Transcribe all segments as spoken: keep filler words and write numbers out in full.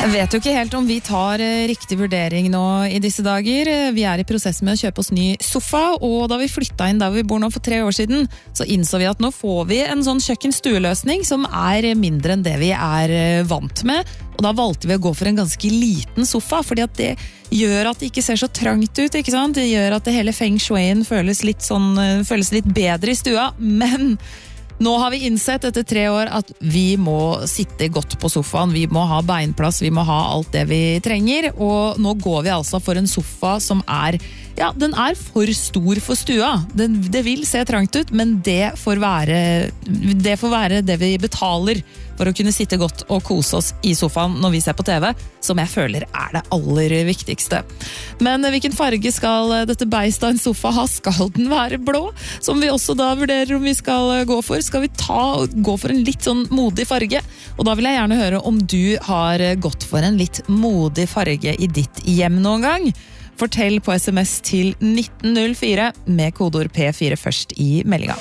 Jeg vet jo ikke helt om vi tar riktig vurdering nå i disse dager. Vi er i prosess med å kjøpe oss ny sofa, og da vi flyttet inn der vi bor nå for tre år siden, så innså vi at nå får vi en sånn kjøkken-stueløsning som er mindre enn det vi er vant med. Og da valgte vi å gå for en ganske liten sofa, fordi at det gjør at det ikke ser så trangt ut, ikke sant? Det gjør at det hele feng shuien føles litt, sånn, føles litt bedre i stua, men nå har vi innsett etter tre år at vi må sitte godt på sofaen, vi må ha beinplass, vi må ha alt det vi trenger, og nå går vi altså for en sofa som er, ja, den er for stor for stua. Den, det vil se trangt ut, men det får være det, får være det vi betaler for å kunne sitte godt og kose oss i sofaen når vi ser på T V, som jeg føler er det aller viktigste. Men hvilken farge skal dette beist av en sofa ha? Skal den være blå? Som vi også da vurderer om vi skal gå for. Skal vi ta, gå for en litt sånn modig farge? Og da vil jeg gjerne høre om du har gått for en litt modig farge i ditt hjem noen gang. Fortell på sms til nitten null fire med kodeord P fire først i meldinga.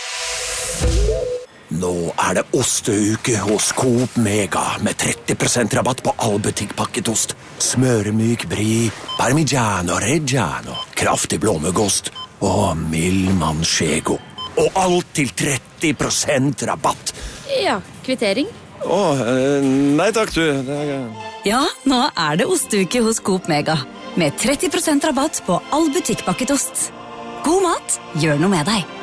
Nå er det osteuke hos Coop Mega med tretti prosent rabatt på all butikkpakket ost. Smøremyk brie, parmigiano reggiano, kraftig blåmuggost og mild manchego. Og alt til tretti prosent rabatt. Ja, kvittering. Åh, nei takk du. Ja, nå er det osteuke hos Coop Mega. Med tretti prosent rabatt på all butikkpakket ost. God mat, gjør noe med deg.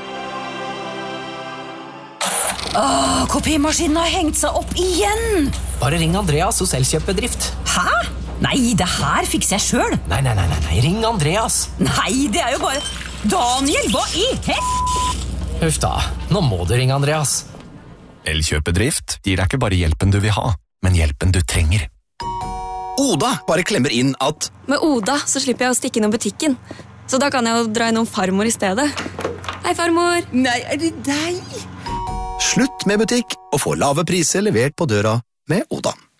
Åh, kopimaskinen har hengt seg opp igjen! Bare ring Andreas hos Elkjøp-bedrift. Hæ? Nei, det her fikser jeg selv. Nei, nei, nei, nei, ring Andreas. Nei, det er jo bare... Daniel, hva i hel... Huff da, nå må du ringe Andreas. Elkjøp-bedrift gir deg ikke bare hjelpen du vil ha, men hjelpen du trenger. Oda bare klemmer inn at... Med Oda så slipper jeg å stikke innom butikken. Så da kan jeg jo dra innom farmor i stedet. Hei, farmor. Nei, er det deg? Slutt med butikk og få lave priser levert på døra med Oda.